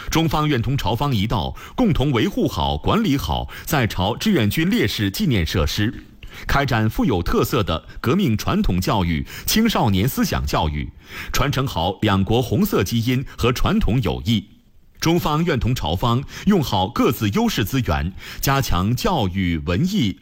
中方愿同朝方一道，共同维护好、管理好在朝志愿军烈士纪念设施，开展富有特色的革命传统教育、青少年思想教育，传承好两国红色基因和传统友谊。中方愿同朝方用好各自优势资源，加强教育、文艺、